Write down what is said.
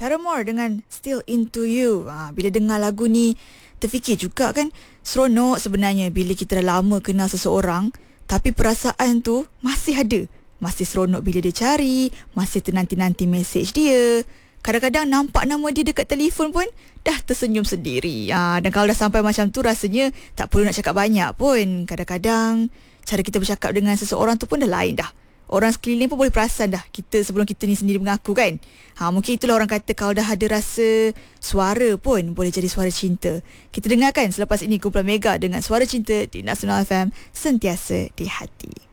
Paramore dengan Still Into You. Bila dengar lagu ni, terfikir juga kan, seronok sebenarnya bila kita dah lama kenal seseorang, tapi perasaan tu masih ada. Masih seronok bila dia cari, masih ternanti-nanti mesej dia. Kadang-kadang nampak nama dia dekat telefon pun dah tersenyum sendiri. Dan kalau dah sampai macam tu, rasanya tak perlu nak cakap banyak pun. Kadang-kadang cara kita bercakap dengan seseorang tu pun dah lain dah. Orang sekeliling pun boleh perasan dah kita sebelum kita ni sendiri mengaku kan. Mungkin itulah orang kata kalau dah ada rasa suara pun boleh jadi suara cinta. Kita dengarkan selepas ini kumpulan Mega dengan Suara Cinta di Nasional FM, sentiasa di hati.